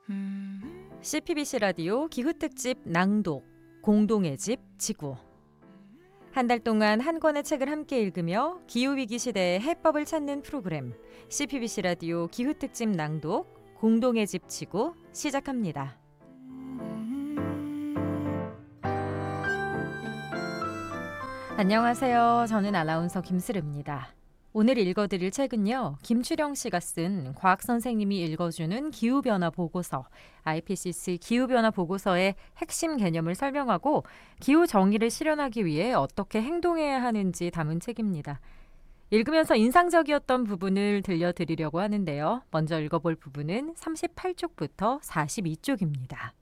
CPBC 라디오 기후특집 낭독 공동의 집 지구. 한 달 동안 한 권의 책을 함께 읽으며 기후위기 시대의 해법을 찾는 프로그램 CPBC 라디오 기후특집 낭독 공동의 집 지구 시작합니다. 안녕하세요. 저는 아나운서 김슬입니다. 오늘 읽어드릴 책은요, 김추령 씨가 쓴 과학 선생님이 읽어주는 기후변화 보고서, IPCC 기후변화 보고서의 핵심 개념을 설명하고 기후 정의를 실현하기 위해 어떻게 행동해야 하는지 담은 책입니다. 읽으면서 인상적이었던 부분을 들려드리려고 하는데요. 먼저 읽어볼 부분은 38쪽부터 42쪽입니다.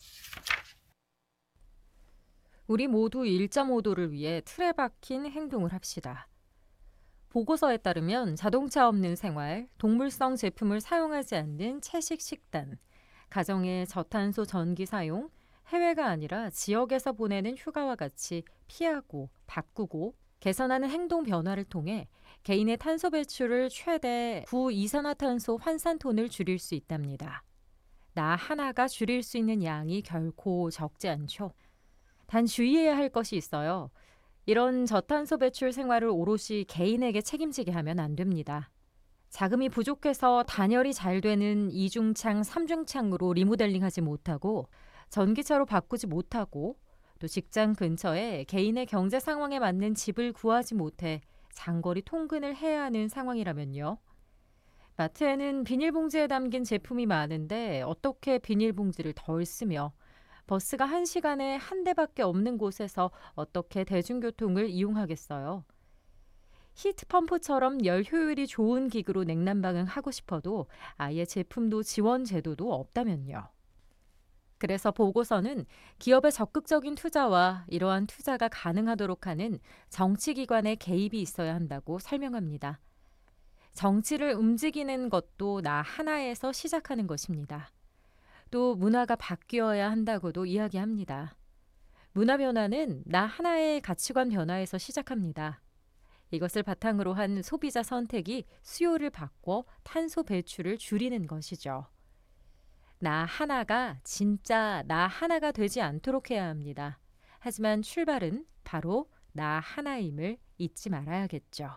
우리 모두 1.5도를 위해 틀에 박힌 행동을 합시다. 보고서에 따르면 자동차 없는 생활, 동물성 제품을 사용하지 않는 채식 식단, 가정의 저탄소 전기 사용, 해외가 아니라 지역에서 보내는 휴가와 같이 피하고 바꾸고 개선하는 행동 변화를 통해 개인의 탄소 배출을 최대 9이산화탄소 환산톤을 줄일 수 있답니다. 나 하나가 줄일 수 있는 양이 결코 적지 않죠. 단 주의해야 할 것이 있어요. 이런 저탄소 배출 생활을 오롯이 개인에게 책임지게 하면 안 됩니다. 자금이 부족해서 단열이 잘 되는 이중창, 삼중창으로 리모델링하지 못하고 전기차로 바꾸지 못하고 또 직장 근처에 개인의 경제 상황에 맞는 집을 구하지 못해 장거리 통근을 해야 하는 상황이라면요. 마트에는 비닐봉지에 담긴 제품이 많은데 어떻게 비닐봉지를 덜 쓰며 버스가 1시간에 한 대밖에 없는 곳에서 어떻게 대중교통을 이용하겠어요? 히트펌프처럼 열 효율이 좋은 기구로 냉난방을 하고 싶어도 아예 제품도 지원 제도도 없다면요. 그래서 보고서는 기업의 적극적인 투자와 이러한 투자가 가능하도록 하는 정치기관의 개입이 있어야 한다고 설명합니다. 정치를 움직이는 것도 나 하나에서 시작하는 것입니다. 또 문화가 바뀌어야 한다고도 이야기합니다. 문화 변화는 나 하나의 가치관 변화에서 시작합니다. 이것을 바탕으로 한 소비자 선택이 수요를 바꿔 탄소 배출을 줄이는 것이죠. 나 하나가 진짜 나 하나가 되지 않도록 해야 합니다. 하지만 출발은 바로 나 하나임을 잊지 말아야겠죠.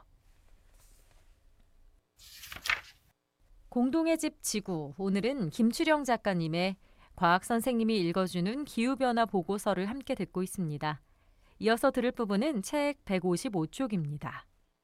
공동의 집 지구, 오늘은 김추령 작가님의 과학 선생님이 읽어주는 기후변화 보고서를 함께 듣고 있습니다. 이어서 들을 부분은 책 155쪽입니다.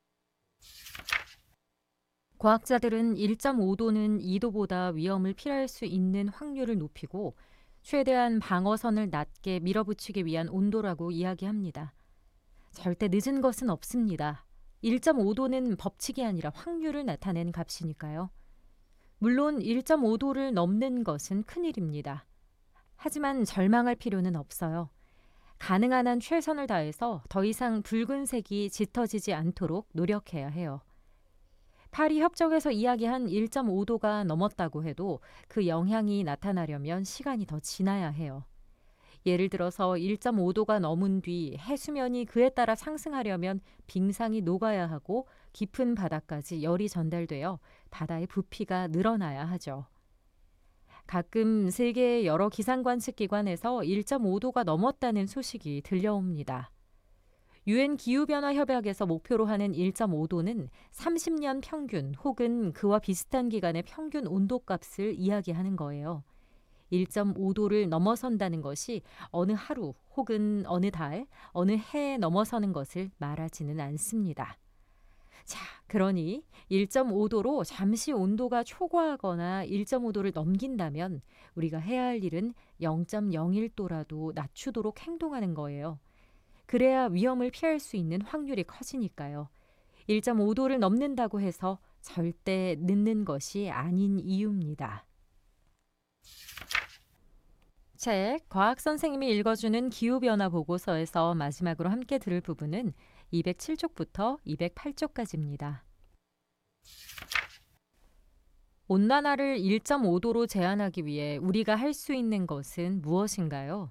과학자들은 1.5도는 2도보다 위험을 피할 수 있는 확률을 높이고 최대한 방어선을 낮게 밀어붙이기 위한 온도라고 이야기합니다. 절대 늦은 것은 없습니다. 1.5도는 법칙이 아니라 확률을 나타낸 값이니까요. 물론 1.5도를 넘는 것은 큰일입니다. 하지만 절망할 필요는 없어요. 가능한 한 최선을 다해서 더 이상 붉은색이 짙어지지 않도록 노력해야 해요. 파리 협정에서 이야기한 1.5도가 넘었다고 해도 그 영향이 나타나려면 시간이 더 지나야 해요. 예를 들어서 1.5도가 넘은 뒤 해수면이 그에 따라 상승하려면 빙상이 녹아야 하고 깊은 바다까지 열이 전달되어 바다의 부피가 늘어나야 하죠. 가끔 세계의 여러 기상관측기관에서 1.5도가 넘었다는 소식이 들려옵니다. 유엔 기후변화협약에서 목표로 하는 1.5도는 30년 평균 혹은 그와 비슷한 기간의 평균 온도값을 이야기하는 거예요. 1.5도를 넘어선다는 것이 어느 하루 혹은 어느 달, 어느 해에 넘어서는 것을 말하지는 않습니다. 자, 그러니 1.5도로 잠시 온도가 초과하거나 1.5도를 넘긴다면 우리가 해야 할 일은 0.01도라도 낮추도록 행동하는 거예요. 그래야 위험을 피할 수 있는 확률이 커지니까요. 1.5도를 넘는다고 해서 절대 늦는 것이 아닌 이유입니다. 책 과학 선생님이 읽어주는 기후변화 보고서에서 마지막으로 함께 들을 부분은 207쪽부터 208쪽까지입니다. 온난화를 1.5도로 제한하기 위해 우리가 할 수 있는 것은 무엇인가요?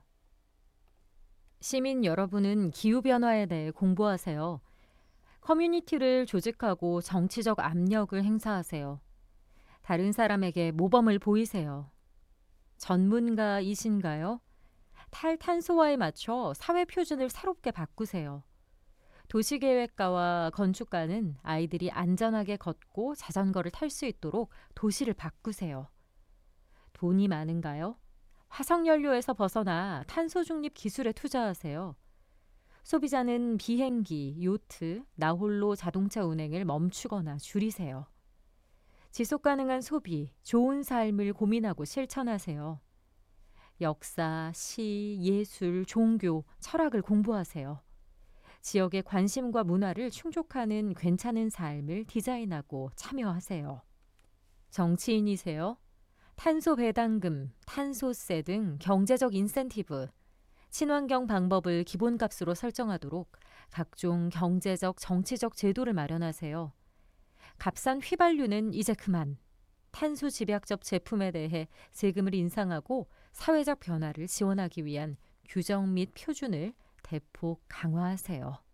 시민 여러분은 기후변화에 대해 공부하세요. 커뮤니티를 조직하고 정치적 압력을 행사하세요. 다른 사람에게 모범을 보이세요. 전문가이신가요? 탈탄소화에 맞춰 사회 표준을 새롭게 바꾸세요. 도시계획가와 건축가는 아이들이 안전하게 걷고 자전거를 탈 수 있도록 도시를 바꾸세요. 돈이 많은가요? 화석연료에서 벗어나 탄소 중립 기술에 투자하세요. 소비자는 비행기, 요트, 나홀로 자동차 운행을 멈추거나 줄이세요. 지속 가능한 소비, 좋은 삶을 고민하고 실천하세요. 역사, 시, 예술, 종교, 철학을 공부하세요. 지역의 관심과 문화를 충족하는 괜찮은 삶을 디자인하고 참여하세요. 정치인이세요? 탄소 배당금, 탄소세 등 경제적 인센티브, 친환경 방법을 기본값으로 설정하도록 각종 경제적, 정치적 제도를 마련하세요. 값싼 휘발유는 이제 그만. 탄소 집약적 제품에 대해 세금을 인상하고 사회적 변화를 지원하기 위한 규정 및 표준을 대폭 강화하세요.